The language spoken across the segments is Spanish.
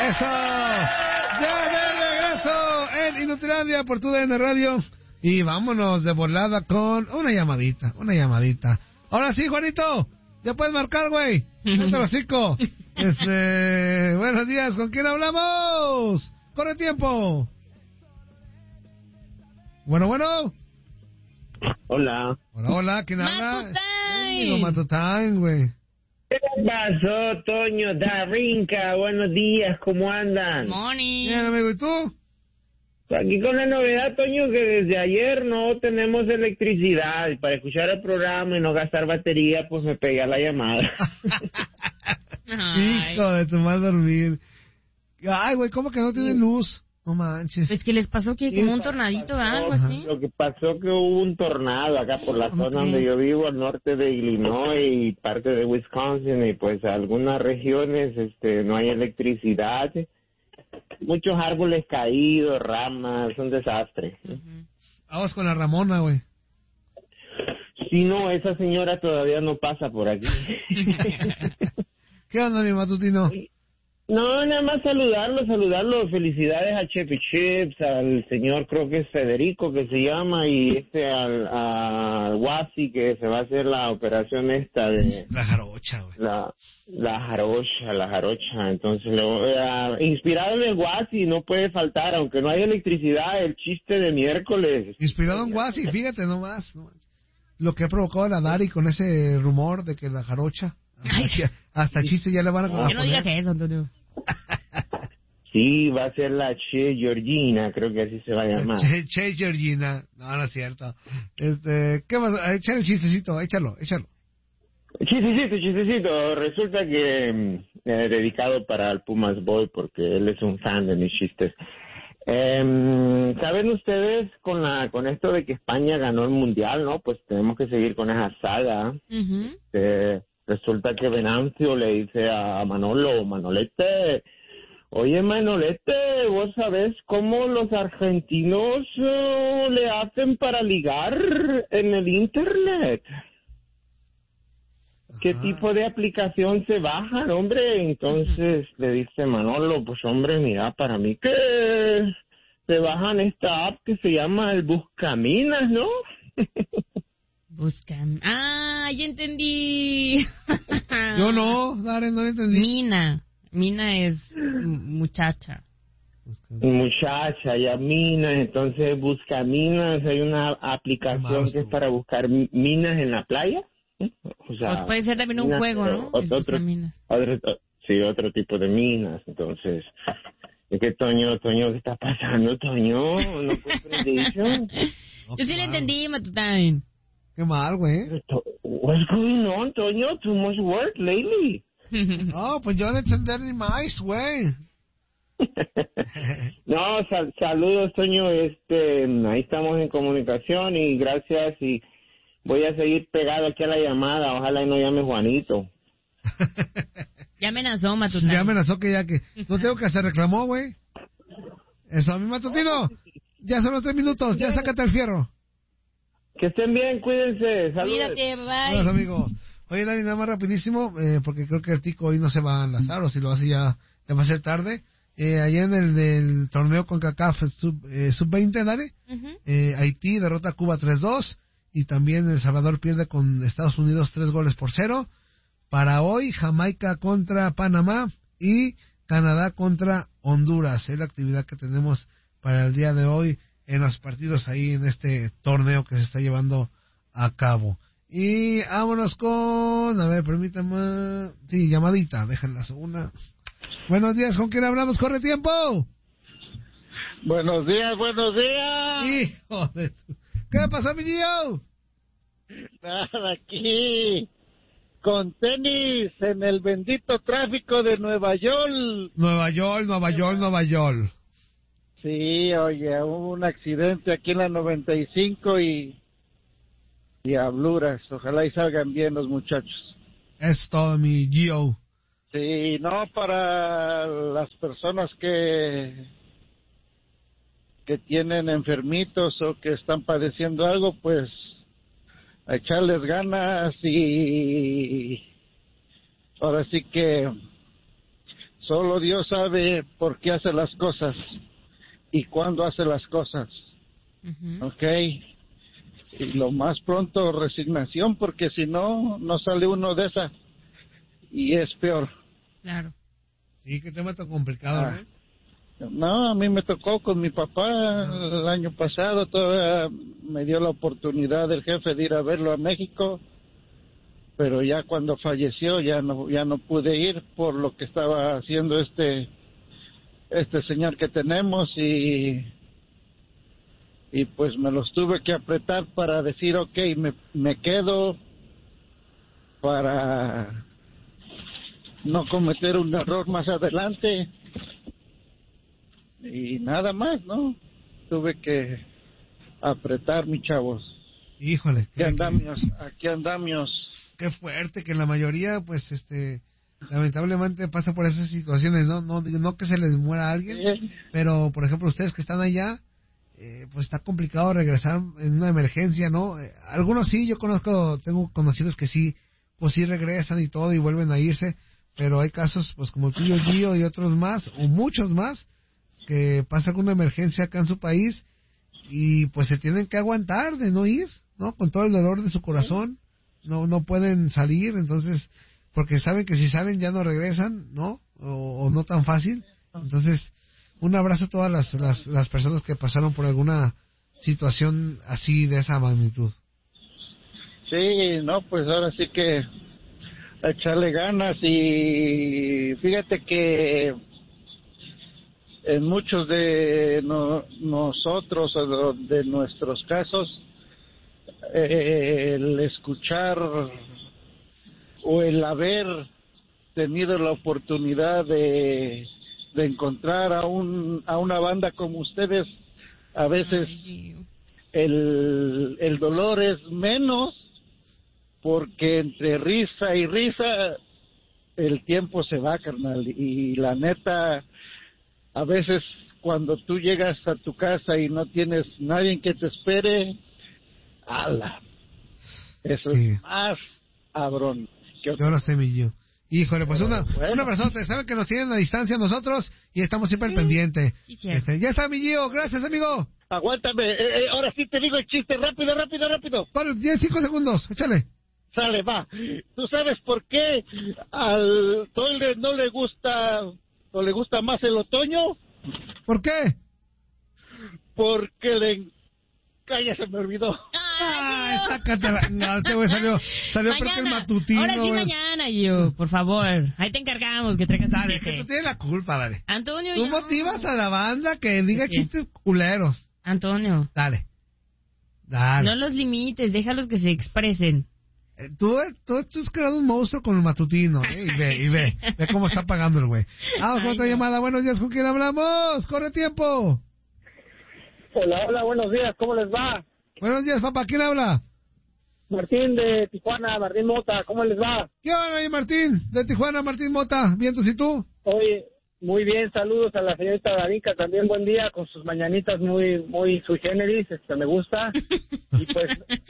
Eso. Ya de regreso en Inutilandia por tu DN Radio. Y vámonos de volada con una llamadita. Ahora sí, Juanito, ya puedes marcar, güey. Cállate los hocico. Buenos días, ¿con quién hablamos? Corre tiempo. Bueno. Hola, ¿quién habla? Matután, güey. ¿Qué pasó, Toño Darinka? Buenos días, ¿cómo andan? Morning. Bien, amigo, ¿y tú? Aquí con la novedad, Toño, que desde ayer no tenemos electricidad. Y para escuchar el programa y no gastar batería, pues me pegué a la llamada. Hijo de tu mal dormir. Ay, güey, ¿cómo que no tiene luz? No manches. Es que les pasó que como un tornadito o algo así. Lo que pasó que hubo un tornado acá por la zona donde yo vivo, al norte de Illinois y parte de Wisconsin, y pues algunas regiones no hay electricidad. Muchos árboles caídos, ramas, un desastre. Vamos con la Ramona, güey. Sí, no, esa señora todavía no pasa por aquí. ¿Qué onda, mi matutino? No, nada más saludarlo. Felicidades a Chef Chips, al señor, creo que es Federico, que se llama, y al Wasi, que se va a hacer la operación esta de... La jarocha, güey. La jarocha. Entonces, inspirado en el Wasi, no puede faltar, aunque no haya electricidad, el chiste de miércoles. Inspirado en Wasi, fíjate nomás. Lo que ha provocado la Dari con ese rumor de que la jarocha... Hasta chiste ya le van a poner. No digas eso, Antonio. Sí, va a ser la Che Georgina, creo que así se va a llamar. Che Georgina, no es cierto. ¿Qué más? Échale el chistecito, échalo. Chistecito. Resulta que dedicado para el Pumas Boy, porque él es un fan de mis chistes. ¿Saben ustedes con esto de que España ganó el Mundial, no? Pues tenemos que seguir con esa saga. Resulta que Venancio le dice a Manolete, oye Manolete, ¿vos sabés cómo los argentinos le hacen para ligar en el internet? ¿Qué tipo de aplicación se bajan, hombre? Entonces le dice Manolo, pues hombre, mira, para mí que se bajan esta app que se llama el Buscaminas, ¿no? Ya entendí. Yo no, Darren, no lo entendí. Mina es muchacha. Muchacha, ya minas, entonces Buscaminas, hay una aplicación que es para buscar minas en la playa. O sea, puede ser también un juego, ¿no? Otro tipo de minas, entonces... Es que Toño, ¿qué está pasando, Toño? ¿No comprendes eso? Yo sí lo entendí, Matután. Qué mal, güey. What's going on, Toño? Too much work lately. No, pues yo no entender ni más, güey. No, saludos, Toño. Ahí estamos en comunicación y gracias. Y voy a seguir pegado aquí a la llamada. Ojalá y no llame Juanito. Ya amenazó, Matután. Ya amenazó que no tengo que hacer reclamó, güey. Eso, a mi Matutino. Ya son los 3 minutos. Ya sácate el fierro. Que estén bien, cuídense. Saludos. Cuídate, bye. Saludos, amigos. Oye, Dani, nada más rapidísimo, porque creo que el Tico hoy no se va a enlazar, o si lo hace ya va a ser tarde. Ayer en el del torneo con CACAF Sub-20, Dani, Haití derrota a Cuba 3-2, y también El Salvador pierde con Estados Unidos 3-0. Para hoy, Jamaica contra Panamá y Canadá contra Honduras. Es la actividad que tenemos para el día de hoy en los partidos ahí en este torneo que se está llevando a cabo. Y vámonos con, a ver, permítame, sí, llamadita, déjenla una. Buenos días, ¿con quién hablamos? ¡Corre tiempo! Buenos días. Hijo de tu... ¿Qué pasó, mi tío? Nada, aquí, con tenis en el bendito tráfico de Nueva York. Nueva York. Sí, oye, hubo un accidente aquí en la 95 y diabluras. Ojalá y salgan bien los muchachos. Es todo, mi Gio. Sí, no, para las personas que tienen enfermitos o que están padeciendo algo, pues a echarles ganas y ahora sí que Solo Dios sabe por qué hace las cosas y cuándo hace las cosas. ¿Ok? Y lo más pronto resignación, porque si no, no sale uno de esa y es peor. Claro. Sí, qué tema tan complicado, ¿no? No, a mí me tocó con mi papá el año pasado, todavía me dio la oportunidad el jefe de ir a verlo a México, pero ya cuando falleció ya no pude ir por lo que estaba haciendo este señor que tenemos y pues me los tuve que apretar para decir, ok, me quedo para no cometer un error más adelante y nada más, ¿no? Tuve que apretar, mis chavos. Híjole. Aquí andamos. Qué fuerte que la mayoría, pues, lamentablemente pasa por esas situaciones, ¿no? No que se les muera alguien, Sí. pero, por ejemplo, ustedes que están allá, pues está complicado regresar en una emergencia, ¿no? Algunos sí, tengo conocidos que sí, pues sí regresan y todo y vuelven a irse, pero hay casos, pues como tuyo, Gio, y otros más, o muchos más, que pasa alguna emergencia acá en su país y pues se tienen que aguantar de no ir, ¿no? Con todo el dolor de su corazón, no pueden salir, entonces, porque saben que si salen ya no regresan, ¿no? O no tan fácil, entonces, un abrazo a todas las personas que pasaron por alguna situación así de esa magnitud. Sí, no, pues ahora sí que echarle ganas y fíjate que en muchos de nosotros o de nuestros casos el escuchar o el haber tenido la oportunidad de encontrar a una banda como ustedes, a veces el dolor es menos, porque entre risa y risa el tiempo se va, carnal, y la neta, a veces cuando tú llegas a tu casa y no tienes nadie que te espere, ¡ala! Eso Sí. es más cabrón. Yo lo sé, mi Gio. Híjole, pues una persona, ustedes saben que nos tienen a distancia nosotros y estamos siempre al pendiente. Sí, cierto. Ya está, mi Gio, gracias, amigo. Aguántame, ahora sí te digo el chiste, rápido. Vale, 5 segundos, échale. Sale, va. ¿Tú sabes por qué al Toilet no le gusta o le gusta más el otoño? ¿Por qué? Porque Calla, se me olvidó. Ay, Gio. Sácatela. No, este güey salió porque el matutino. Ahora sí, güey. mañana, Gio, por favor. Ahí te encargamos que traigas Dale, un que tú chiste. tienes la culpa, dale. Antonio, Tú ya. motivas a la banda que diga Sí. chistes culeros. Antonio, Dale. no los limites, déjalos que se expresen. Tú has creado un monstruo con el matutino, y ve cómo está pagando el güey. Vamos con otra llamada. Buenos días, ¿con quién hablamos? ¡Corre tiempo! Hola, buenos días, ¿cómo les va? Buenos días, papá, ¿quién habla? Martín de Tijuana, Martín Mota, ¿cómo les va? ¿Qué onda, ahí, Martín? De Tijuana, Martín Mota. ¿Vientos y tú? Oye, muy bien, saludos a la señorita Darinka, también buen día, con sus mañanitas muy sui generis, me gusta. Y pues,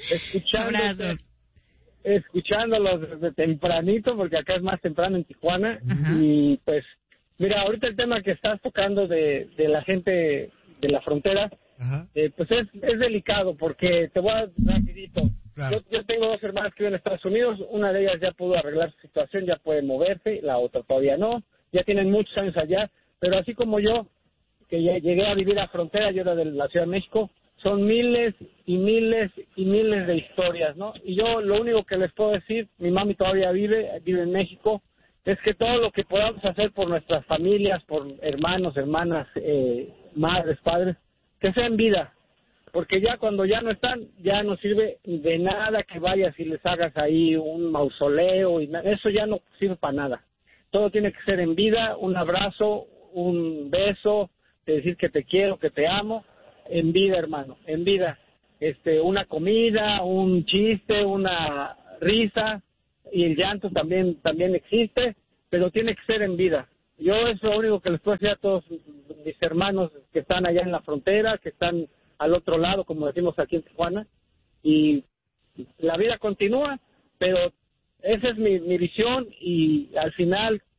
escuchándolos desde tempranito, porque acá es más temprano en Tijuana. Ajá. Y pues, mira, ahorita el tema que estás tocando de la gente de la frontera, Ajá. pues es delicado, porque te voy a rapidito. Claro. Yo tengo dos hermanas que viven en Estados Unidos, una de ellas ya pudo arreglar su situación, ya puede moverse, la otra todavía no, ya tienen muchos años allá, pero así como yo, que ya llegué a vivir a frontera, yo era de la Ciudad de México, son miles y miles y miles de historias, ¿no? Y yo lo único que les puedo decir, mi mami todavía vive en México, es que todo lo que podamos hacer por nuestras familias, por hermanos, hermanas, madres, padres, que sea en vida, porque ya cuando ya no están, ya no sirve de nada que vayas y les hagas ahí un mausoleo, y eso ya no sirve para nada. Todo tiene que ser en vida, un abrazo, un beso, de decir que te quiero, que te amo, en vida, hermano, en vida. Una comida, un chiste, una risa, y el llanto también existe, pero tiene que ser en vida. Yo es lo único que les puedo decir a todos mis hermanos que están allá en la frontera, que están al otro lado, como decimos aquí en Tijuana, y la vida continúa, pero esa es mi visión, y al final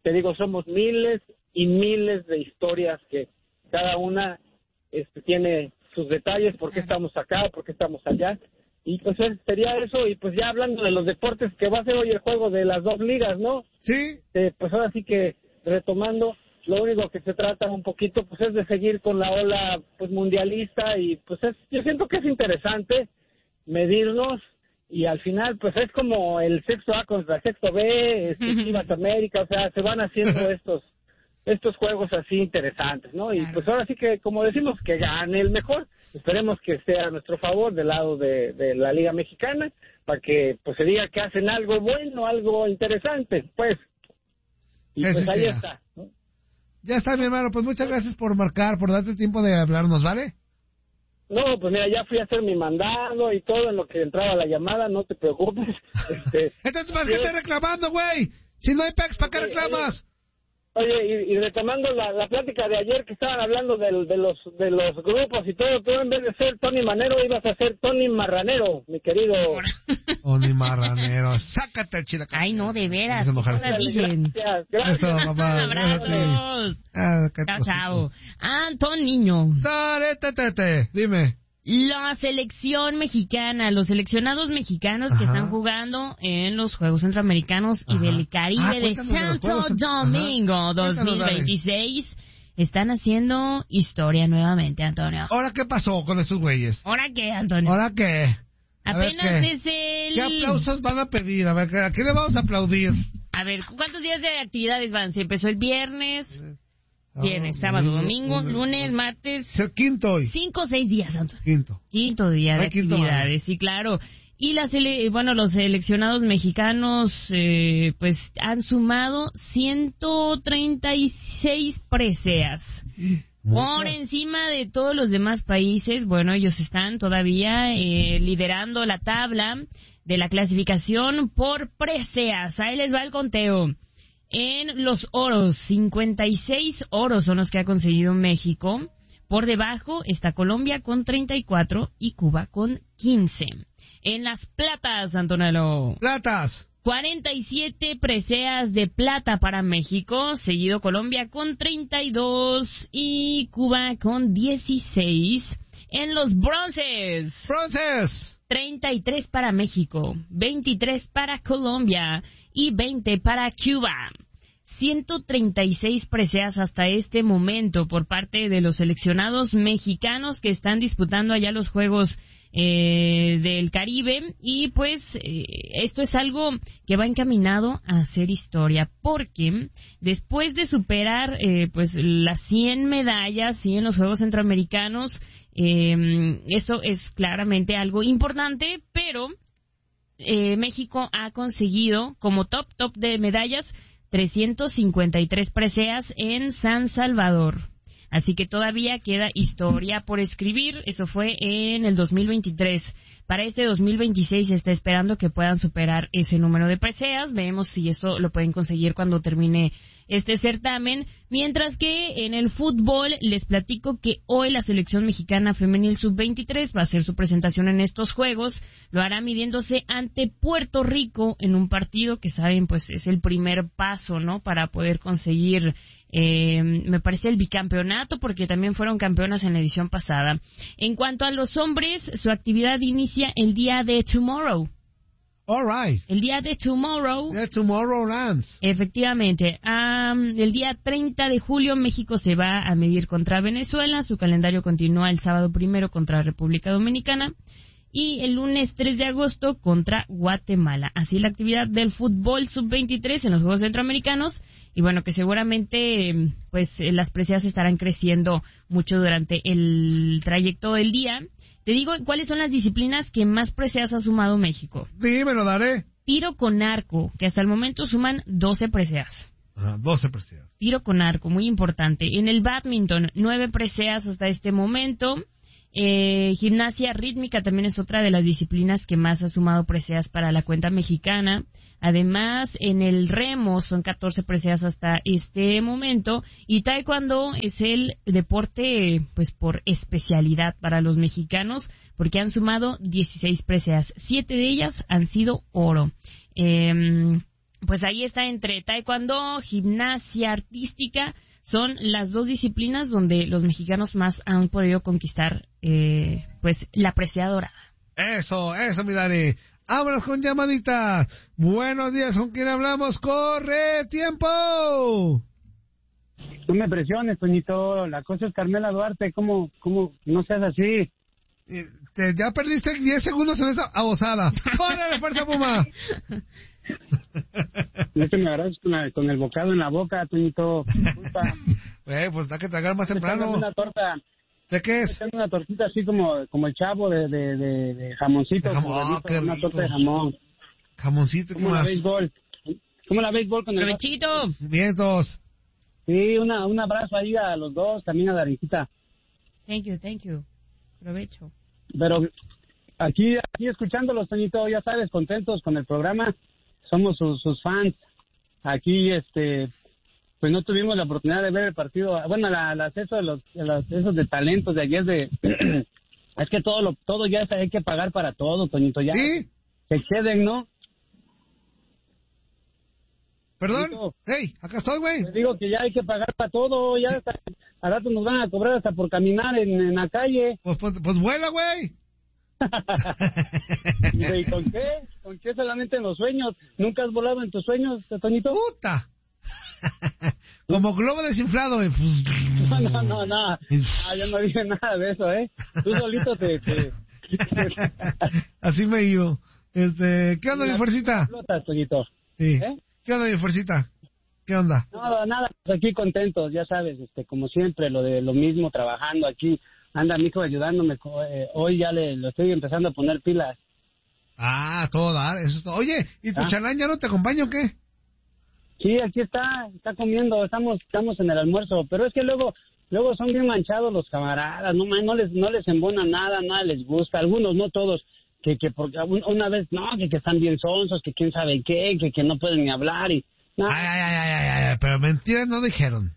te digo, somos miles y miles de historias que cada una tiene sus detalles, por qué estamos acá, por qué estamos allá. Y pues sería eso, y pues ya hablando de los deportes, que va a ser hoy el juego de las 2 ligas, ¿no? Sí. Pues ahora sí que retomando, lo único que se trata un poquito pues es de seguir con la ola pues mundialista, y pues yo siento que es interesante medirnos, y al final pues es como el sexto A contra el sexto B, Chivas América, o sea, se van haciendo estos juegos así interesantes, ¿no? Y pues ahora sí que, como decimos, que gane el mejor. Esperemos que esté a nuestro favor del lado de la Liga Mexicana, para que pues se diga que hacen algo bueno, algo interesante, pues. Y pues ahí está, ¿no? Ya está, mi hermano, pues muchas gracias por marcar, por darte el tiempo de hablarnos, ¿vale? No, pues mira, ya fui a hacer mi mandado y todo en lo que entraba la llamada, no te preocupes. Entonces, ¿para qué estás reclamando, güey? Si no hay PEX, ¿para qué reclamas? Oye, y retomando la plática de ayer que estaban hablando de los grupos y todo, tú en vez de ser Tony Manero ibas a ser Tony Marranero, mi querido. Tony Marranero, sácate el chilaca. Ay, no, de veras. Gracias. Eso, papá. Abrazos. Chao. Antoniño. Dime. La selección mexicana, los seleccionados mexicanos que están jugando en los Juegos Centroamericanos y del Caribe de Santo Domingo 2026 están haciendo historia nuevamente, Antonio. ¿Ahora qué pasó con esos güeyes? ¿Ahora qué, Antonio? ¿Ahora qué? Apenas desde el... ¿Qué aplausos van a pedir? A ver, ¿a qué le vamos a aplaudir? A ver, ¿cuántos días de actividades van? Se empezó el viernes... Viernes, sábado, domingo, lunes, martes... Es el quinto hoy. 5 o 6 días, Antonio. Quinto día de actividades, sí, claro. Y los seleccionados mexicanos, pues, han sumado 136 preseas. Por encima de todos los demás países. Bueno, ellos están todavía liderando la tabla de la clasificación por preseas. Ahí les va el conteo. En los oros, 56 oros son los que ha conseguido México. Por debajo está Colombia con 34 y Cuba con 15. En las platas, Antonello. Platas. 47 preseas de plata para México, seguido Colombia con 32 y Cuba con 16. En los bronces. 33 para México, 23 para Colombia y 20 para Cuba. 136 preseas hasta este momento por parte de los seleccionados mexicanos que están disputando allá los Juegos del Caribe, y pues esto es algo que va encaminado a hacer historia, porque después de superar pues las 100 medallas en los Juegos Centroamericanos, eso es claramente algo importante, pero México ha conseguido como top de medallas 353 preseas en San Salvador. Así que todavía queda historia por escribir. Eso fue en el 2023. Para este 2026 se está esperando que puedan superar ese número de preseas. Veremos si eso lo pueden conseguir cuando termine este certamen. Mientras que en el fútbol les platico que hoy la selección mexicana femenil sub-23 va a hacer su presentación en estos Juegos. Lo hará midiéndose ante Puerto Rico en un partido que saben pues es el primer paso, ¿no? Para poder conseguir me parece el bicampeonato, porque también fueron campeonas en la edición pasada. En cuanto a los hombres, su actividad inicia el día de Tomorrow. All right. El día de Tomorrow. The Tomorrowland. Efectivamente. El día 30 de julio México se va a medir contra Venezuela. Su calendario continúa el sábado 1 contra República Dominicana. Y el lunes 3 de agosto contra Guatemala. Así la actividad del fútbol sub-23 en los Juegos Centroamericanos. Y bueno, que seguramente pues las preseas estarán creciendo mucho durante el trayecto del día. Te digo cuáles son las disciplinas que más preseas ha sumado México. Dímelo, daré. Tiro con arco, que hasta el momento suman 12 preseas. 12 preseas. Tiro con arco, muy importante. En el bádminton, 9 preseas hasta este momento. Gimnasia rítmica también es otra de las disciplinas que más ha sumado preseas para la cuenta mexicana. Además, en el remo son 14 preseas hasta este momento, y taekwondo es el deporte pues por especialidad para los mexicanos, porque han sumado 16 preseas. 7 de ellas han sido oro. pues ahí está entre taekwondo, gimnasia artística, son las dos disciplinas donde los mexicanos más han podido conquistar pues la presea dorada. Eso, mi Dani. Vámonos con llamaditas. Buenos días, ¿con quién hablamos? ¡Corre, tiempo! No me presiones, Toñito. La cosa es Carmela Duarte. ¿Cómo no seas así? Ya perdiste 10 segundos en esa abosada. ¡Órale, fuerza, Puma! No te me agarras con el bocado en la boca, Toñito. Disculpa. Pues hay que tragar más temprano. Una torta. ¿De qué es? Una tortita así como el chavo de jamoncito. Qué una rico. torta de jamón. Jamoncito, ¿qué Como la más? béisbol. Como la béisbol con el... ¡Provechito! Vientos. Sí, un abrazo ahí a los dos, también a Darinita. Thank you. Provecho. Pero aquí escuchándolos, Toñito, ya sabes, contentos con el programa. Somos sus fans. Aquí, pues no tuvimos la oportunidad de ver el partido. Bueno, el acceso esos de talentos de ayer es que todo ya hay que pagar para todo, Toñito. Ya ¿Sí? se queden, ¿no? ¿Perdón? Toñito, Hey, acá estoy, güey. te digo que ya hay que pagar para todo. Ya al rato nos van a cobrar hasta por caminar en la calle. Pues vuela, güey. ¿Y con qué? ¿Con qué solamente en los sueños? ¿Nunca has volado en tus sueños, Toñito? ¡Puta! Como globo desinflado, güey. No. Yo no dije nada de eso, ¿eh? Tú solito te... Así me iba. ¿Qué onda, mi fuercita? Flotas, Toñito. Sí. ¿Eh? ¿Qué onda, mi fuercita? ¿Qué onda? Nada, pues aquí contentos, ya sabes, como siempre, lo mismo, trabajando aquí. Anda mi hijo ayudándome, hoy ya lo estoy empezando a poner pilas. Ah, todo dar, eso es todo. Oye, ¿y tu chalán ya no te acompaña o qué? Sí, aquí está comiendo, estamos en el almuerzo, pero es que luego son bien manchados los camaradas, no les embona nada les gusta, algunos, no todos, que porque una vez, que están bien sonsos, que quién sabe qué, que no pueden ni hablar y... No. Ay, pero mentiras no dijeron.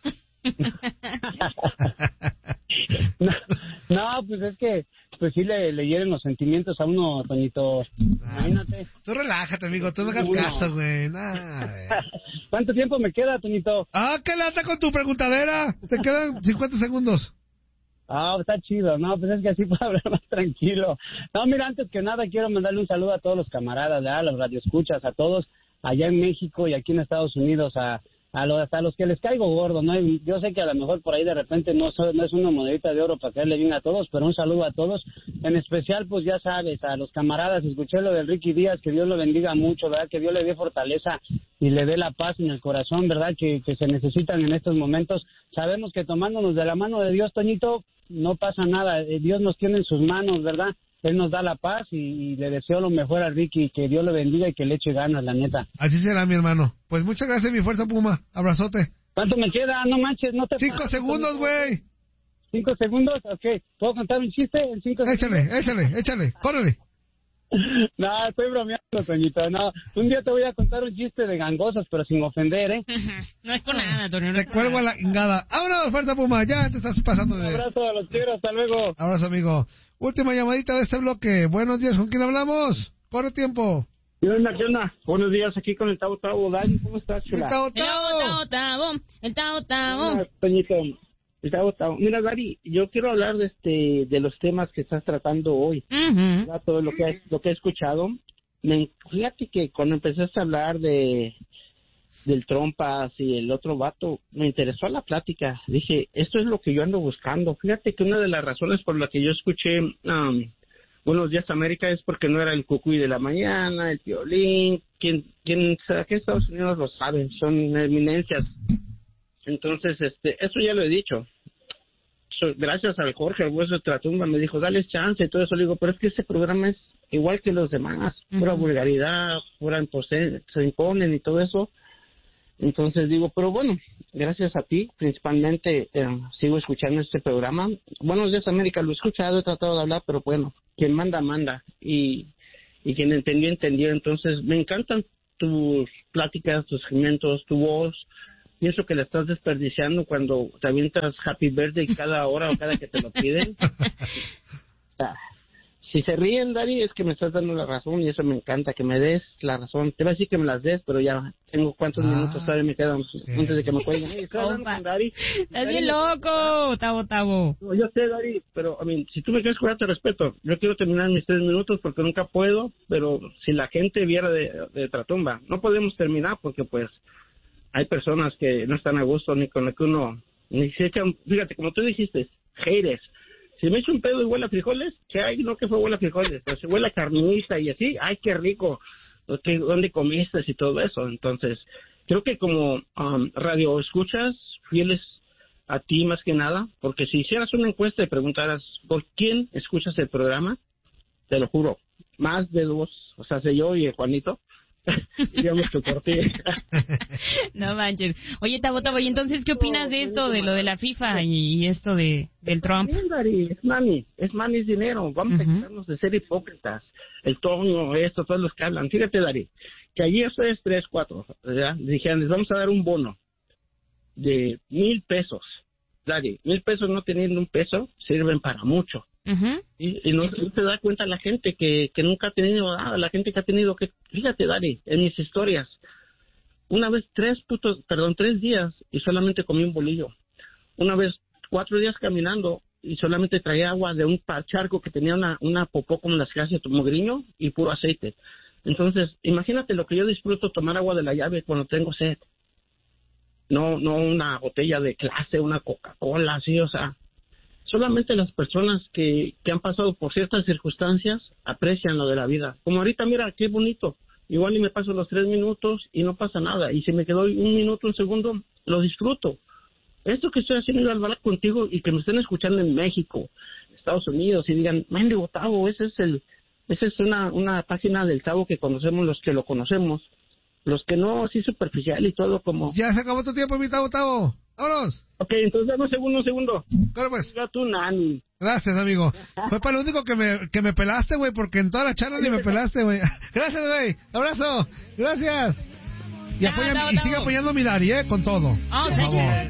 No, pues es que pues sí le hieren los sentimientos a uno, Toñito. Imagínate. Tú relájate, amigo, tú no hagas caso, güey. ¿Cuánto tiempo me queda, Toñito? ¿Qué lata con tu preguntadera? Te quedan 50 segundos. Está chido. No, pues es que así puedo hablar más tranquilo. No, mira, antes que nada quiero mandarle un saludo a todos los camaradas, a los radioescuchas, a todos allá en México y aquí en Estados Unidos, hasta los que les caigo gordo, ¿no? Yo sé que a lo mejor por ahí de repente no es una monedita de oro para caerle bien a todos, pero un saludo a todos, en especial, pues ya sabes, a los camaradas, escuché lo del Ricky Díaz, que Dios lo bendiga mucho, ¿verdad? Que Dios le dé fortaleza y le dé la paz en el corazón, ¿verdad? Que se necesitan en estos momentos. Sabemos que tomándonos de la mano de Dios, Toñito, no pasa nada, Dios nos tiene en sus manos, ¿verdad? Él nos da la paz y le deseo lo mejor a Ricky, que Dios lo bendiga y que le eche ganas, la neta. Así será, mi hermano. Pues muchas gracias, mi fuerza Puma. Abrazote. ¿Cuánto me queda? No manches, no te... 5 segundos, güey. 5 segundos, ok. ¿Puedo contar un chiste en 5 segundos? Échale, córrele. No, estoy bromeando, Toñito. No, un día te voy a contar un chiste de gangosos, pero sin ofender, ¿eh? No es por nada, Toño. Te cuelgo a la ingada. ¡Vámonos, fuerza Puma! Ya te estás pasando de... Un abrazo, a los quiero, hasta luego. Abrazo, amigo. Última llamadita de este bloque. Buenos días, ¿con quién hablamos? Corre tiempo. ¿Qué onda? Buenos días, aquí con el Tavo Tavo. Dani, ¿cómo estás, chula? El Tavo Tavo. Hola, Toñito. El Tavo Tavo. Mira, Dari, yo quiero hablar de los temas que estás tratando hoy. Uh-huh. Todo lo que he escuchado. Fíjate que cuando empezaste a hablar del Trompas y el otro vato, me interesó la plática. Dije, esto es lo que yo ando buscando. Fíjate que una de las razones por la que yo escuché Buenos Días América es porque no era el Cucuy de la mañana, el Piolín, quien aquí en Estados Unidos lo saben, son eminencias. Entonces, eso ya lo he dicho. Gracias al Jorge, al Hueso de Tratumba, me dijo, dale chance y todo eso. Le digo, pero es que este programa es igual que los demás, pura vulgaridad, se imponen y todo eso. Entonces digo, pero bueno, gracias a ti, principalmente sigo escuchando este programa. Buenos Días América, lo he escuchado, he tratado de hablar, pero bueno, quien manda, manda. Y quien entendió. Entonces me encantan tus pláticas, tus segmentos, tu voz. Pienso que la estás desperdiciando cuando te avientas Happy Birthday cada hora o cada que te lo piden. Si se ríen, Dari, es que me estás dando la razón y eso me encanta, que me des la razón. Te voy a decir que me las des, pero ya tengo cuántos minutos todavía me quedan antes de que me cuelguen. Hey, Dari. Estás bien loco, Tavo. No, yo sé, Dari, pero si tú me quieres curar, te respeto. Yo quiero terminar mis 3 minutos porque nunca puedo, pero si la gente viera de Tratumba, no podemos terminar porque pues hay personas que no están a gusto ni con lo que uno, ni se echan, fíjate, como tú dijiste, haters. Si me echo un pedo y huele a frijoles, que hay, no que fue huele a frijoles, pero si huele a carnita y así, ay, qué rico, ¿dónde comiste y todo eso? Entonces, creo que como radio escuchas, fieles a ti más que nada, porque si hicieras una encuesta y preguntaras por quién escuchas el programa, te lo juro, más de 2, o sea, sé yo y el Juanito, digamos que por ti. No manches. Oye, Tavo, ¿y entonces qué opinas de esto, de lo de la FIFA y esto del Trump? Bien, Dari, es money, es dinero. Vamos a quitarnos de ser hipócritas. El Toño, todos los que hablan. Fíjate, Dari, que allí ustedes 3, 4, ¿verdad? Dijeron, les vamos a dar un bono de 1,000 pesos. Dari, 1,000 pesos no teniendo un peso sirven para mucho. Y no se da cuenta la gente que nunca ha tenido nada, la gente que ha tenido que, fíjate, Dari, en mis historias, una vez 3 días y solamente comí un bolillo. Una vez 4 días caminando y solamente traía agua de un charco que tenía una popó como las que hace tu mogriño y puro aceite. Entonces, imagínate lo que yo disfruto tomar agua de la llave cuando tengo sed. No una botella de clase, una Coca-Cola, así, o sea. Solamente las personas que han pasado por ciertas circunstancias aprecian lo de la vida. Como ahorita, mira, qué bonito. Igual y me paso los 3 minutos y no pasa nada. Y si me quedo 1 minuto, 1 segundo, lo disfruto. Esto que estoy haciendo al hablar contigo y que me estén escuchando en México, Estados Unidos, y digan, mendigo Tavo, esa es una página del Tavo que conocemos los que lo conocemos. Los que no, así superficial y todo como... Ya se acabó tu tiempo, mi Tavo. ¡Vámonos! Ok, entonces dame un segundo. Claro, pues. Tu nani. Gracias, amigo. Fue para lo único que me pelaste, güey, porque en toda la charla ni me pelaste, güey. Gracias, güey. Abrazo. Gracias. Y sigue apoyando a mi Dari, con todo. Oh, por favor.